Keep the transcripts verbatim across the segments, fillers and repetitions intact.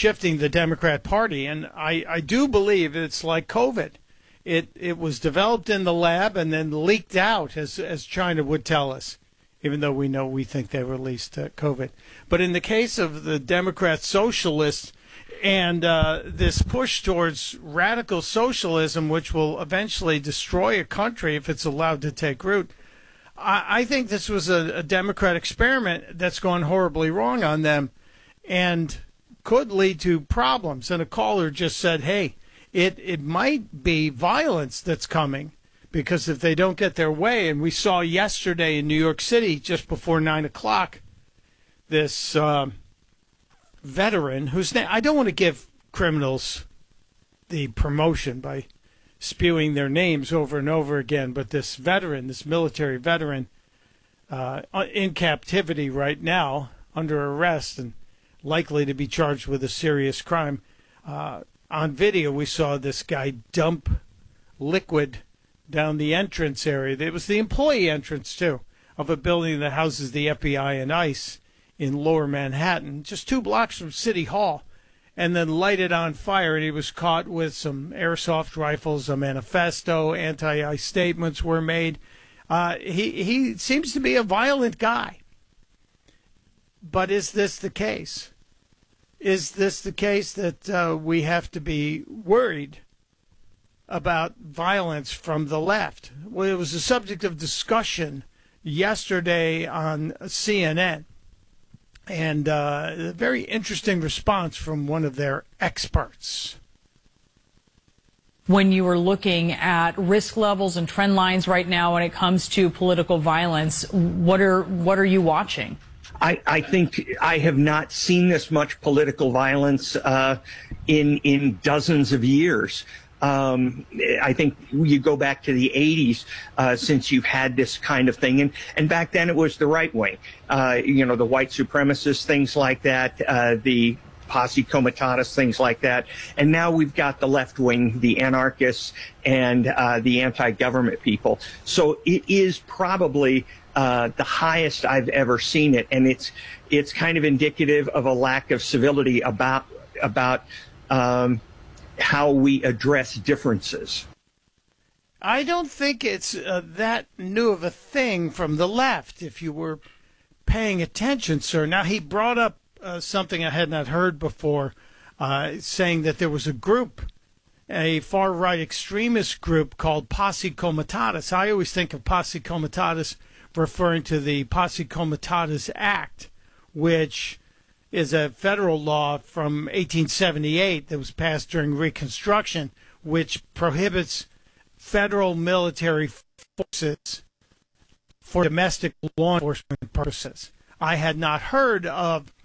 shifting the Democrat Party. And I, I do believe it's like COVID. It it was developed in the lab and then leaked out, as as China would tell us, even though we know we think they released uh, COVID. But in the case of the Democrat socialists and uh, this push towards radical socialism, which will eventually destroy a country if it's allowed to take root, I, I think this was a, a Democrat experiment that's gone horribly wrong on them and could lead to problems. And a caller just said, hey, It it might be violence that's coming, because if they don't get their way, and we saw yesterday in New York City just before nine o'clock, this uh, veteran whose name, I don't want to give criminals the promotion by spewing their names over and over again, but this veteran, this military veteran, uh, in captivity right now, under arrest and likely to be charged with a serious crime. Uh, On video, we saw this guy dump liquid down the entrance area. It was the employee entrance, too, of a building that houses the F B I and ICE in Lower Manhattan, just two blocks from City Hall, and then lighted on fire. And he was caught with some airsoft rifles, a manifesto, anti-ICE statements were made. Uh, he, he seems to be a violent guy. But is this the case? Is this the case that uh, we have to be worried about violence from the left? Well, it was the subject of discussion yesterday on C N N, and uh, a very interesting response from one of their experts. When you were looking at risk levels and trend lines right now when it comes to political violence, what are what are you watching? I, I think I have not seen this much political violence uh, in in dozens of years. Um, I think you go back to the eighties uh, since you've had this kind of thing, and and back then it was the right wing, uh, you know, the white supremacists, things like that, uh, the posse comitatus, things like that, and now we've got the left wing, the anarchists, and uh, the anti-government people. So it is probably Uh, the highest I've ever seen it, and it's it's kind of indicative of a lack of civility about about um, how we address differences. I don't think it's uh, that new of a thing from the left, if you were paying attention, sir. Now, he brought up uh, something I had not heard before, uh, saying that there was a group, a far-right extremist group called Posse Comitatus. I always think of Posse Comitatus referring to the Posse Comitatus Act, which is a federal law from eighteen seventy-eight that was passed during Reconstruction, which prohibits federal military forces for domestic law enforcement purposes. I had not heard of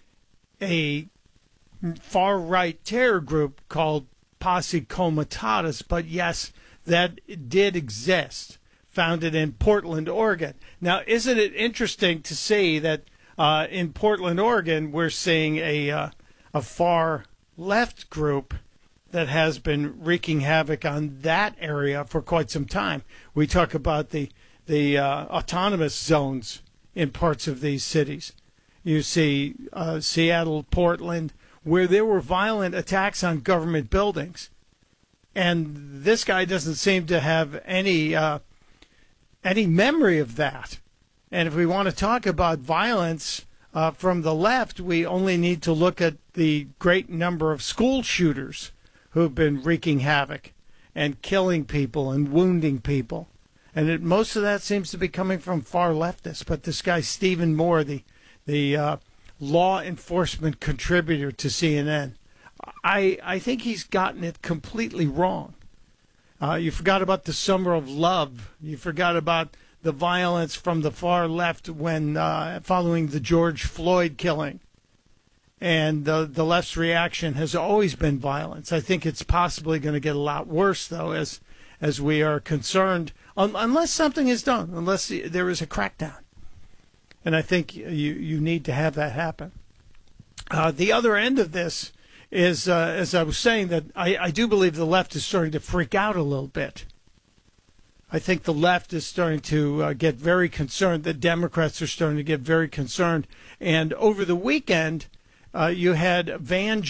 a far-right terror group called Posse Comitatus, but yes, that did exist. Founded in Portland, Oregon. Now, isn't it interesting to see that uh, in Portland, Oregon, we're seeing a uh, a far left group that has been wreaking havoc on that area for quite some time. We talk about the the uh, autonomous zones in parts of these cities. You see uh, Seattle, Portland, where there were violent attacks on government buildings, and this guy doesn't seem to have any. Uh, any memory of that. And if we want to talk about violence uh, from the left, we only need to look at the great number of school shooters who've been wreaking havoc and killing people and wounding people. And it, most of that seems to be coming from far leftists. But this guy, Stephen Moore, the, the uh, law enforcement contributor to C N N, I, I think he's gotten it completely wrong. Uh, you forgot about the Summer of Love. You forgot about the violence from the far left when uh, following the George Floyd killing. And uh, the left's reaction has always been violence. I think it's possibly going to get a lot worse, though, as as we are concerned, un- unless something is done, unless there is a crackdown. And I think you, you need to have that happen. Uh, the other end of this is, uh, as I was saying, that I, I do believe the left is starting to freak out a little bit. I think the left is starting to uh, get very concerned. The Democrats are starting to get very concerned. And over the weekend, uh, you had Van